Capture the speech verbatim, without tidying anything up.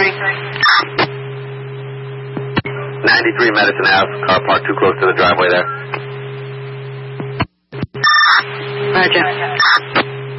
three. ninety-three Medicine Ave, car parked too close to the driveway there. Roger.